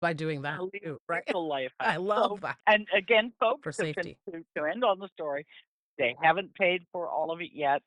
by doing that a legal too, right? life hack. I So, love that and again, folks, for safety. to end on the story, they haven't paid for all of it yet.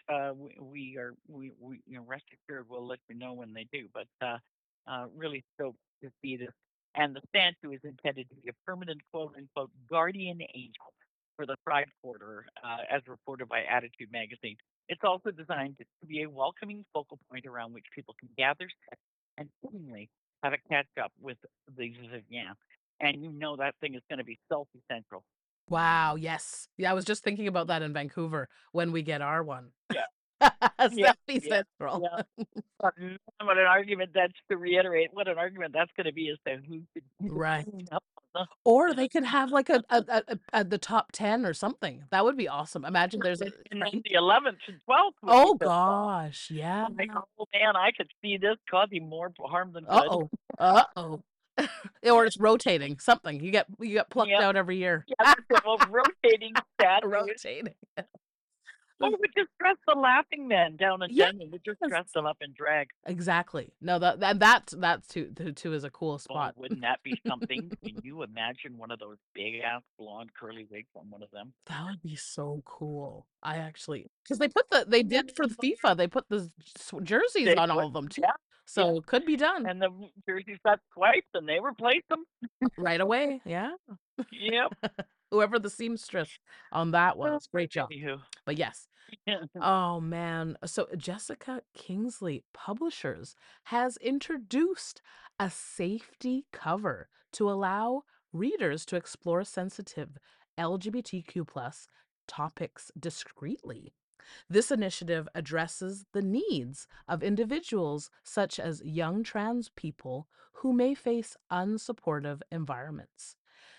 Rest assured, we'll let you know when they do. But really stoked to see this. And the statue is intended to be a permanent quote unquote guardian angel for the Pride Quarter, as reported by Attitude Magazine. It's also designed to be a welcoming focal point around which people can gather and seemingly have a catch up with the Vivian. And you know that thing is going to be selfie central. Wow, yes. Yeah, I was just thinking about that in Vancouver when we get our one. Yeah, yeah, Selfie yeah, Central. yeah. What an argument that's to reiterate. What an argument that's going to be as to who could Right. clean up on Or the they could have like a the top 10 or something. That would be awesome. Imagine there's a and then trend. the 11th and 12th would be Oh pissed off. gosh, yeah. I'm like, oh man, I could see this causing more harm than good. Uh-oh. Uh-oh. Or it's rotating, something. You get plucked Yep. out every year. Yeah, that's it. Well, rotating statues. Rotating. Or we just dress the laughing men down in Yes. Denver. We just dress them up in drag. Exactly. No, that's too is a cool Oh, spot. wouldn't that be something? Can you imagine one of those big ass blonde curly wigs on one of them? That would be so cool. I actually, because they did for the FIFA, they put the jerseys They on all would, of them too. yeah, yeah. So could be done And the jerseys got swiped and they replaced them. right away. Yeah. Yep. Whoever the seamstress on that was, great job. Anywho, But yes. yeah. Oh man. So Jessica Kingsley Publishers has introduced a safety cover to allow readers to explore sensitive LGBTQ plus topics discreetly. This initiative addresses the needs of individuals such as young trans people who may face unsupportive environments.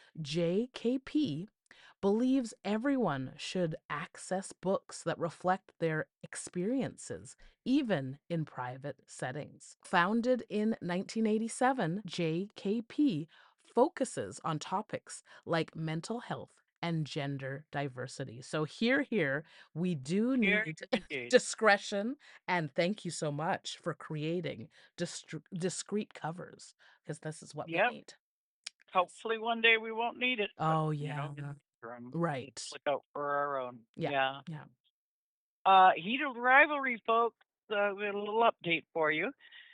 JKP believes everyone should access books that reflect their experiences, even in private settings. Founded in 1987, JKP focuses on topics like mental health and gender diversity. So, here, we do Here need indeed. discretion. And thank you so much for creating discreet covers because this is what we Yep. need. Hopefully one day we won't need it, but Oh, you know, yeah. in the interim, let's Right. look out for our own. Yeah. Yeah. Yeah. Heated rivalry, folks. We had a little update for you.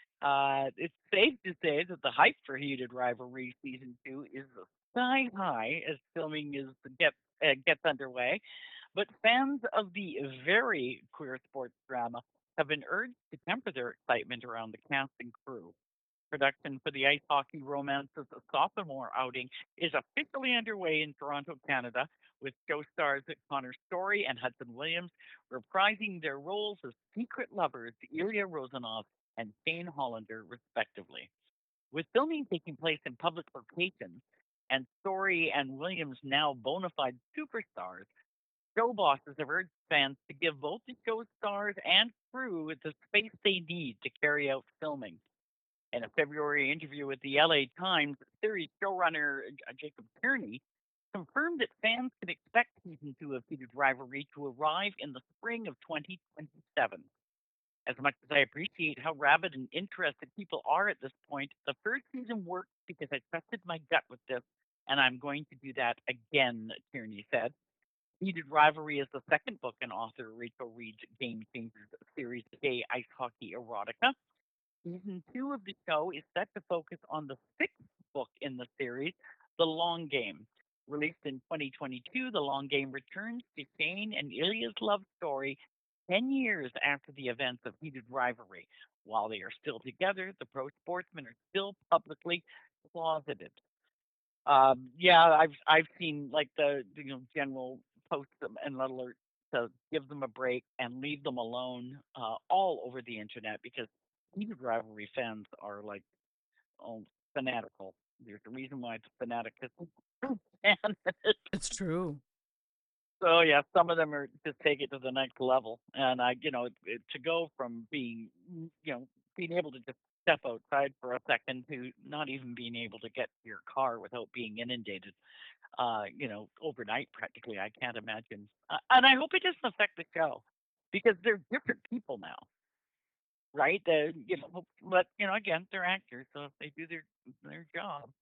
It's safe to say that the hype for Heated Rivalry season 2 is sky high as filming gets underway. But fans of the very queer sports drama have been urged to temper their excitement around the cast and crew. Production for the ice hockey romance's sophomore outing is officially underway in Toronto, Canada, with show stars Connor Story and Hudson Williams reprising their roles as secret lovers Ilya Rozanov and Shane Hollander, respectively. With filming taking place in public locations and Story and Williams now bona fide superstars, show bosses have urged fans to give both the show stars and crew the space they need to carry out filming. In a February interview with the LA Times, series showrunner Jacob Tierney confirmed that fans can expect season 2 of Heated Rivalry to arrive in the spring of 2027. As much as I appreciate how rabid and interested people are at this point, the first season worked because I trusted my gut with this, and I'm going to do that again, Tierney said. Heated Rivalry is the second book in author Rachel Reed's Game Changers series, Gay Ice Hockey Erotica. Season 2 of the show is set to focus on the sixth book in the series, The Long Game. Released in 2022, The Long Game returns to Shane and Ilya's love story 10 years after the events of Heated Rivalry. While they are still together, the pro sportsmen are still publicly closeted. Yeah, I've seen like the general posts and alert to give them a break and leave them alone all over the internet because heated rivalry fans are like oh fanatical. There's a reason why it's fanaticism. And It's true. so yeah, some of them are just take it to the next level. And to go from being being able to just step outside for a second to not even being able to get to your car without being inundated overnight practically. I can't imagine. And I hope it doesn't affect the show because they're different people now, right? But again, they're actors, so if they do their job,